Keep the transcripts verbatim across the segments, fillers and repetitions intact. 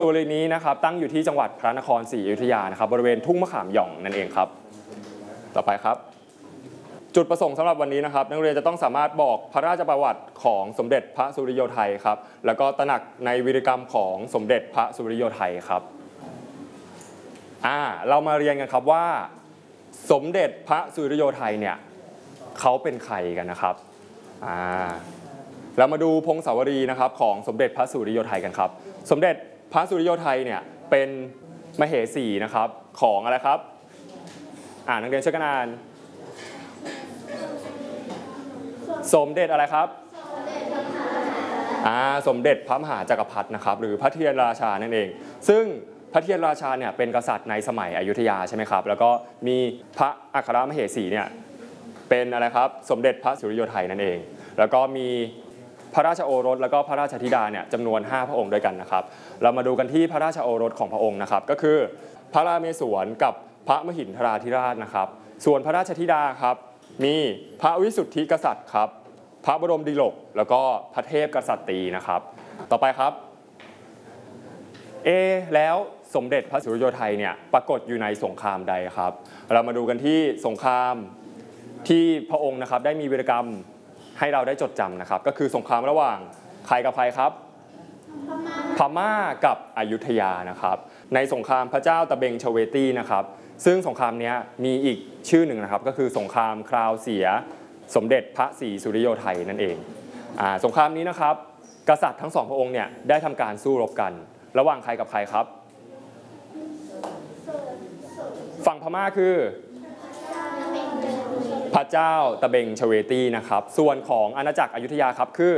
บริเวณนี้นะครับตั้งอยู่ที่จังหวัดพระนครศรีอยุธยานะครับบริเวณทุ่งมะขามหย่องนั่นเองครับต่อไปครับจุดประสงค์สำหรับวันนี้นะครับนักเรียนจะต้องสามารถบอกพระราชประวัติของสมเด็จพระสุริโยไทยครับแล้วก็ตระหนักในวีรกรรมของสมเด็จพระสุริโยไทยครับอ่าเรามาเรียนกันครับว่าสมเด็จพระสุริโยไทยเนี่ยเขาเป็นใครกันนะครับอ่าเรามาดูพงศาวรีย์นะครับของสมเด็จพระสุริโยไทยกันครับสมเด็จพระสุริโยไทยเนี่ยเป็นมเหสีนะครับของอะไรครับอ่านักเรียนช่วยกันอ่านสมเด็จอะไรครับอ่าสมเด็จพระมหาจักรพรรดินะครับหรือพระเทียนราชานั่นเองซึ่งพระเทียนราชาเนี่ยเป็นกษัตริย์ในสมัยอยุธยาใช่ไหมครับแล้วก็มีพระอัครมเหสีเนี่ยเป็นอะไรครับสมเด็จพระสุริโยไทยนั่นเองแล้วก็มีพระราชโอรสแล้วก็พระราชธิดาเนี่ยจำนวนห้าพระองค์ด้วยกันนะครับเรามาดูกันที่พระราชโอรสของพระองค์นะครับก็คือพระราเมศวรกับพระมหินทราธิราชนะครับส่วนพระราชธิดาครับมีพระวิสุทธิกษัตริย์ครับพระบรมดิลกแล้วก็พระเทพกษัตริย์นะครับต่อไปครับเอแล้วสมเด็จพระสุริโยไทยเนี่ยปรากฏอยู่ในสงครามใดครับเรามาดูกันที่สงครามที่พระองค์นะครับได้มีวีรกรรมให้เราได้จดจำนะครับก็คือสงครามระหว่างใครกับใครครับพม่ากับอยุธยานะครับในสงครามพระเจ้าตะเบงชเวตี้นะครับซึ่งสงครามนี้มีอีกชื่อหนึ่งนะครับก็คือสงครามคราวเสียสมเด็จพระศรีสุริโยไทยนั่นเองอ่าสงครามนี้นะครับกษัตริย์ทั้งสองพระองค์เนี่ยได้ทำการสู้รบกันระหว่างใครกับใครครับฝั่งพม่าคือพระเจ้าตะเบงชเวตี้นะครับส่วนของอาณาจักรอยุธยาครับคือ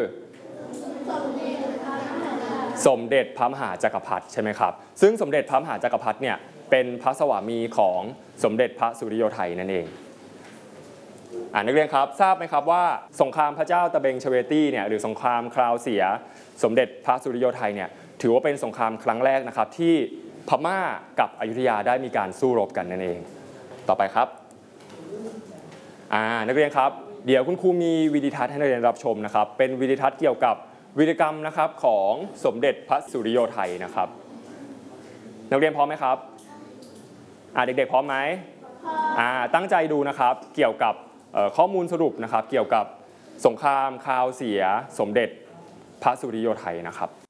สมเด็จพระมหาจักรพรรดิใช่ไหมครับซึ่งสมเด็จพระมหาจักรพรรดิเนี่ยเป็นพระสวามีของสมเด็จพระสุริโยไทยนั่นเองอ่านักเรียนครับทราบไหมครับว่าสงครามพระเจ้าตะเบงชเวตี้เนี่ยหรือสงครามคราวเสียสมเด็จพระสุริโยไทยเนี่ยถือว่าเป็นสงครามครั้งแรกนะครับที่พม่ากับอยุธยาได้มีการสู้รบกันนั่นเองต่อไปครับอ่านักเรียนครับเดี๋ยวคุณครูมีวิดีทัศน์ให้นักเรียนรับชมนะครับเป็นวิดีทัศน์เกี่ยวกับวีรกรรมนะครับของสมเด็จพระสุริโยไทยนะครับนักเรียนพร้อมไหมครับอ่าเด็กๆพร้อมไหมอ่าตั้งใจดูนะครับเกี่ยวกับข้อมูลสรุปนะครับเกี่ยวกับสงครามคราวเสียสมเด็จพระสุริโยไทยนะครับ